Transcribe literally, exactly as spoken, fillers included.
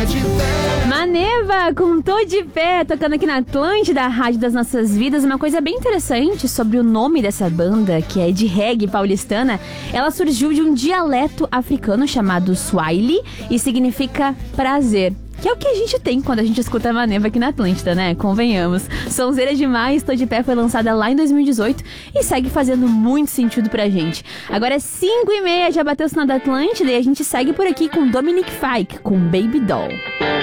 de pé. Maneva com Tô de Pé, tocando aqui na Atlântida, a rádio das nossas vidas. Uma coisa bem interessante sobre o nome dessa banda, que é de reggae paulistana. Ela surgiu de um dialeto africano chamado Swahili e significa prazer. Que é o que a gente tem quando a gente escuta a Maneva aqui na Atlântida, né? Convenhamos. Sonzeira demais, Tô de Pé foi lançada lá em dois mil e dezoito e segue fazendo muito sentido pra gente. Agora é cinco e meia, já bateu o sinal da Atlântida e a gente segue por aqui com Dominic Fike, com Baby Doll.